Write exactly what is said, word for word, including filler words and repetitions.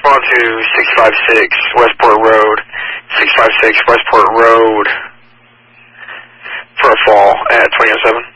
On to six five six Westport Road, six five six Westport Road for a fall at twenty oh seven.